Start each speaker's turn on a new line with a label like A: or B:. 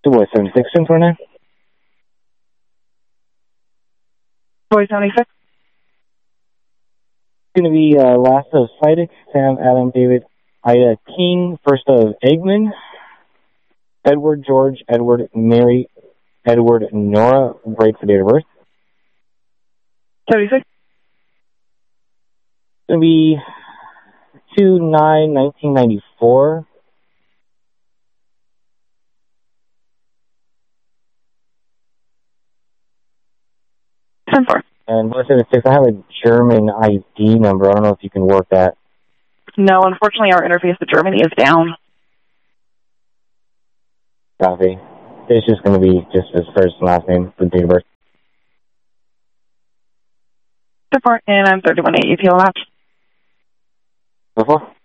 A: Boy 76, 229.
B: Boy 76.
A: It's going to be last of Sidek, Sam, Adam, David, Ida, King, first of Eggman, Edward, George, Edward, Mary, Edward, Nora, break for date of birth.
B: 76.
A: It's going to be 2/9/1994. And boy 76, I have a German ID number. I don't know if you can work that.
B: No, unfortunately, our interface to Germany is down.
A: Copy. It's just going to be just his first and last name for date of birth.
B: And I'm 31A EPL match.
A: Before?